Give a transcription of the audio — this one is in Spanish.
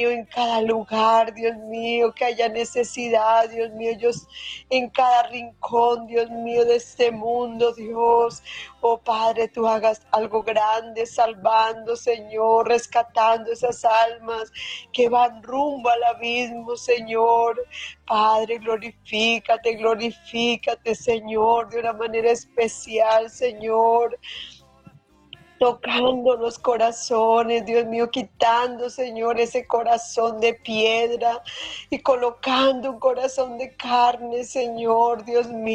en cada lugar, Dios mío, que haya necesidad, Dios mío, ellos en cada rincón, Dios mío, de este mundo, Dios. Oh Padre, tú hagas algo grande, salvando, Señor, rescatando esas almas que van rumbo al abismo, Señor. Padre, glorifícate, glorifícate, Señor, de una manera especial, Señor. Tocando los corazones, Dios mío, quitando, Señor, ese corazón de piedra y colocando un corazón de carne, Señor, Dios mío.